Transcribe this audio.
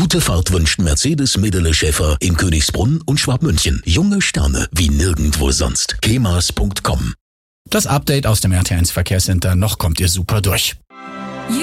Gute Fahrt wünscht Mercedes Medele Schäfer in Königsbrunn und Schwabmünchen. Junge Sterne wie nirgendwo sonst. kemas.com. Das Update aus dem RT1 Verkehrscenter. Noch kommt ihr super durch.